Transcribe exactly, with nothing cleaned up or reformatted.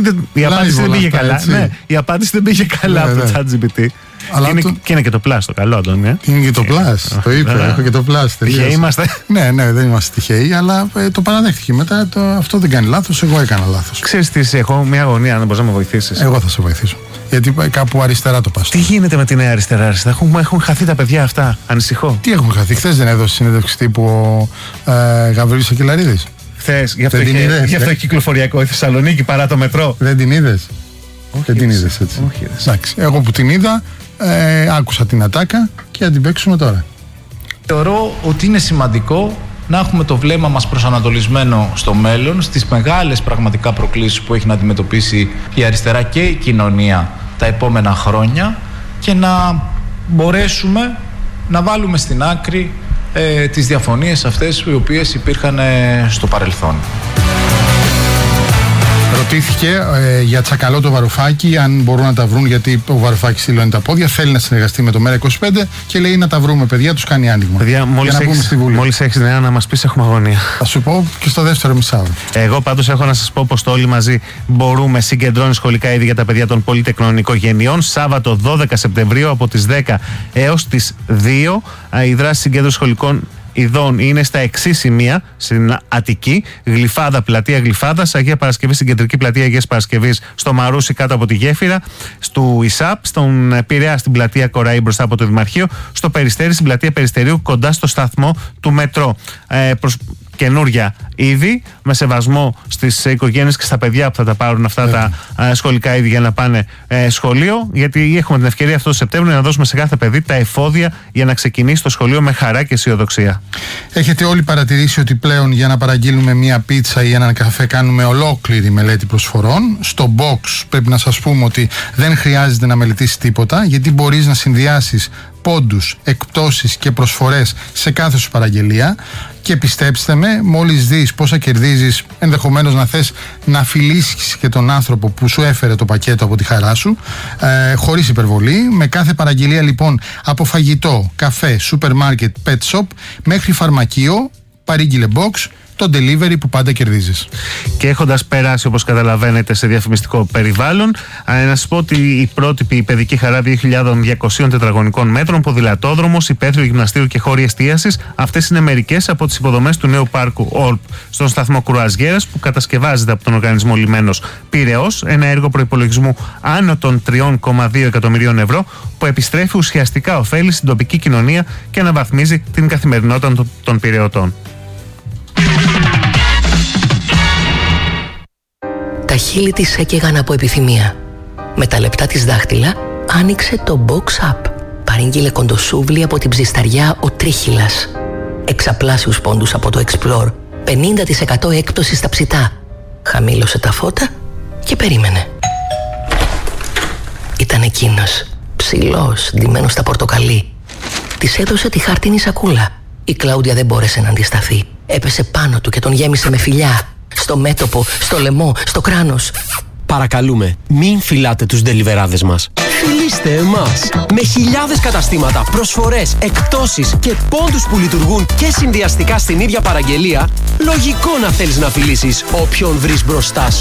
δεν, η απάντηση δεν πήγε καλά. Ναι, η απάντηση δεν πήγε καλά από το ChatGPT. Αλλά είναι, το... Και είναι και το Plus το καλό, Αντώνη. Είναι και το Plus, το είπε, έχω και το Plus. Τυχαίοι είμαστε. Ναι, ναι, δεν είμαστε τυχαίοι, αλλά ε, το παραδέχτηκε μετά. Το, αυτό δεν κάνει λάθος, εγώ έκανα λάθος. Ξέρεις τι, έχω μια αγωνία, αν μπορείς να με βοηθήσεις. Εγώ θα σε βοηθήσω. Γιατί κάπου αριστερά το πας. Τι γίνεται με τη νέα αριστερά, αριστερά. Έχουν, έχουν χαθεί τα παιδιά αυτά, ανησυχώ. Τι έχουν χαθεί, χθες δεν έδωσε συνέντευξη τύπου ο ε, Γαβρίλης Ακελαρίδης. Χθες, γι' αυτό, είχε, γι αυτό έχει κυκλοφοριακό η Θεσσαλονίκη παρά το μετρό. Δεν την είδες. Όχι, δεν την είδες έτσι. Όχι, εντάξει, εγώ που την είδα, ε, άκουσα την ατάκα και θα την παίξουμε τώρα. Θεωρώ ότι είναι σημαντικό να έχουμε το βλέμμα μας προσανατολισμένο στο μέλλον, στις μεγάλες πραγματικά προκλήσεις που έχει να αντιμετωπίσει η αριστερά και η κοινωνία τα επόμενα χρόνια και να μπορέσουμε να βάλουμε στην άκρη ε, τις διαφωνίες αυτές οι οποίες υπήρχαν ε, στο παρελθόν. Ρωτήθηκε ε, για τσακαλώ το Βαρουφάκη, αν μπορούν να τα βρουν, γιατί ο Βαρουφάκης στείλωνε τα πόδια. Θέλει να συνεργαστεί με το ΜΕΡΑ είκοσι πέντε και λέει να τα βρούμε, παιδιά, τους κάνει άνοιγμα. Παιδιά, μόλις έχεις νέα να μας πεις, έχουμε αγωνία. Θα σου πω και στο δεύτερο μισάωρο. Εγώ πάντως έχω να σας πω πως το Όλοι Μαζί Μπορούμε συγκεντρώνει σχολικά είδη για τα παιδιά των πολυτεχνών οικογενειών. Σάββατο δώδεκα Σεπτεμβρίου από τις δέκα έως τις δύο. Η δράση συγκέντρωση σχολικών ειδών είναι στα εξής σημεία: στην Αττική, Γλυφάδα, πλατεία Γλυφάδας, Αγία Παρασκευή στην κεντρική πλατεία Αγίας Παρασκευής, στο Μαρούσι κάτω από τη γέφυρα, στο ΙΣΑΠ, στον Πειραιά στην πλατεία Κοραή μπροστά από το Δημαρχείο, στο Περιστέρι στην πλατεία Περιστερίου κοντά στο σταθμό του μετρό. Ε, προς... Καινούρια είδη, με σεβασμό στις οικογένειες και στα παιδιά που θα τα πάρουν αυτά τα ε, σχολικά είδη για να πάνε ε, σχολείο, γιατί έχουμε την ευκαιρία αυτό το Σεπτέμβριο να δώσουμε σε κάθε παιδί τα εφόδια για να ξεκινήσει το σχολείο με χαρά και αισιοδοξία. Έχετε όλοι παρατηρήσει ότι πλέον για να παραγγείλουμε μία πίτσα ή έναν καφέ κάνουμε ολόκληρη μελέτη προσφορών. Στο box πρέπει να σας πούμε ότι δεν χρειάζεται να μελετήσεις τίποτα, γιατί μπορείς να συνδυάσεις πόντους, εκπτώσεις και προσφορές σε κάθε σου παραγγελία. Και πιστέψτε με, μόλις δεις πόσα κερδίζεις, ενδεχομένως να θες να φιλήσεις και τον άνθρωπο που σου έφερε το πακέτο από τη χαρά σου, ε, χωρίς υπερβολή. Με κάθε παραγγελία λοιπόν, από φαγητό, καφέ, σούπερ μάρκετ, pet shop μέχρι φαρμακείο, παρήγγειλε box, το delivery που πάντα κερδίζεις. Και έχοντας περάσει, όπως καταλαβαίνετε, σε διαφημιστικό περιβάλλον, να σας πω ότι η πρότυπη παιδική χαρά δύο χιλιάδες διακόσια τετραγωνικών μέτρων, ποδηλατόδρομος, υπαίθριο γυμναστήριο και χώροι εστίασης, αυτές είναι μερικές από τις υποδομές του νέου πάρκου Όλπ στον σταθμό Κρουαζιέρας, που κατασκευάζεται από τον οργανισμό Λιμένος Πειραιώς, ένα έργο προϋπολογισμού άνω των τρία κόμμα δύο εκατομμυρίων ευρώ, που επιστρέφει ουσιαστικά ωφέλη στην τοπική κοινωνία και αναβαθμίζει την καθημερινότητα των Πειραιωτών. Τα χείλη της έκαιγαν από επιθυμία. Με τα λεπτά της δάχτυλα άνοιξε το Box App. Παρήγγειλε κοντοσούβλι από την ψισταριά ο Τρίχυλας. Εξαπλάσιους πόντους από το Explore. πενήντα τοις εκατό έκπτωση στα ψητά. Χαμήλωσε τα φώτα και περίμενε. Ήταν εκείνος, ψηλός, ντυμένος στα πορτοκαλί. Της έδωσε τη χάρτινη σακούλα. Η Κλάουδια δεν μπόρεσε να αντισταθεί. Έπεσε πάνω του και τον γέμισε με φιλιά. Στο μέτωπο, στο λαιμό, στο κράνος. Παρακαλούμε, μην φυλάτε τους ντελιβεράδες μας. Φιλήστε εμάς. Με χιλιάδες καταστήματα, προσφορές, εκπτώσεις και πόντους που λειτουργούν και συνδυαστικά στην ίδια παραγγελία, λογικό να θέλεις να φιλήσεις όποιον βρεις μπροστά σου.